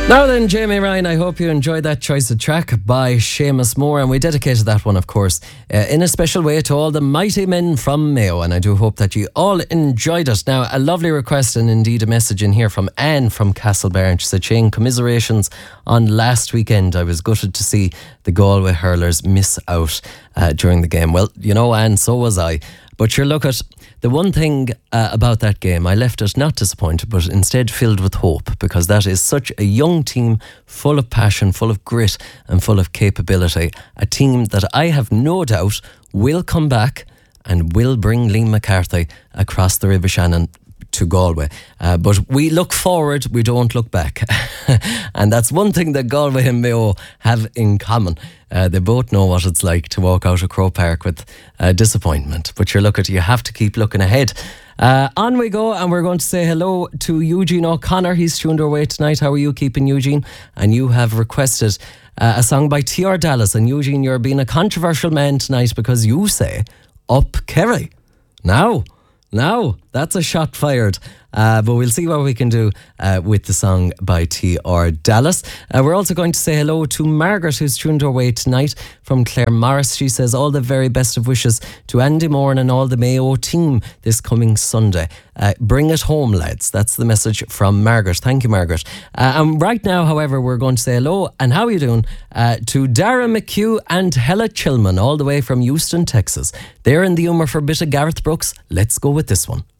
Now then, Jamie Ryan, I hope you enjoyed that choice of track by Seamus Moore, and we dedicated that one, of course, in a special way to all the mighty men from Mayo, and I do hope that you all enjoyed it. Now, a lovely request and indeed a message in here from Anne from Castlebar. She said, Shane, commiserations on last weekend. I was gutted to see the Galway hurlers miss out during the game. Well, you know, Anne, so was I. But sure, look at the one thing about that game, I left it not disappointed, but instead filled with hope, because that is such a young team, full of passion, full of grit and full of capability. A team that I have no doubt will come back and will bring Liam McCarthy across the River Shannon to Galway. But we look forward, we don't look back. And that's one thing that Galway and Mayo have in common. They both know what it's like to walk out of Croke Park with disappointment. But you have to keep looking ahead. On we go, and we're going to say hello to Eugene O'Connor. He's tuned our way tonight. How are you keeping, Eugene? And you have requested a song by T.R. Dallas. And Eugene, you're being a controversial man tonight because you say Up Kerry. Now, that's a shot fired. But we'll see what we can do with the song by T.R. Dallas. We're also going to say hello to Margaret, who's tuned our way tonight from Clare Morris. She says all the very best of wishes to Andy Moore and all the Mayo team this coming Sunday. Bring it home, lads. That's the message from Margaret. Thank you, Margaret. And right now, however, we're going to say hello and how are you doing to Dara McHugh and Hella Chilman, all the way from Houston, Texas. They're in the humour for a bit of Gareth Brooks. Let's go with this one.